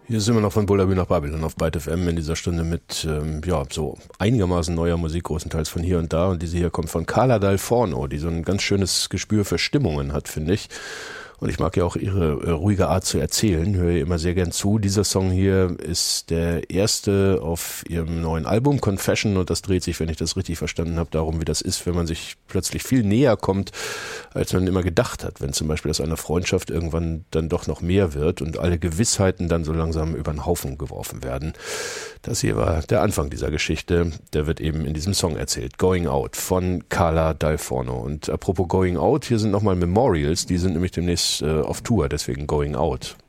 Hier sind wir noch von Bullabü nach Babylon auf Byte FM in dieser Stunde mit so einigermaßen neuer Musik, großenteils von hier und da. Und diese hier kommt von Carla Dal Forno, die so ein ganz schönes Gespür für Stimmungen hat, finde ich. Und ich mag ja auch ihre ruhige Art zu erzählen, höre ihr immer sehr gern zu. Dieser Song hier ist der erste auf ihrem neuen Album Confession und das dreht sich, wenn ich das richtig verstanden habe, darum, wie das ist, wenn man sich plötzlich viel näher kommt, als man immer gedacht hat. Wenn zum Beispiel aus einer Freundschaft irgendwann dann doch noch mehr wird und alle Gewissheiten dann so langsam über den Haufen geworfen werden. Das hier war der Anfang dieser Geschichte. Der wird eben in diesem Song erzählt. Going Out von Carla Dal Forno. Und apropos Going Out, hier sind nochmal Memorials, die sind nämlich demnächst auf Tour, deswegen Going Out.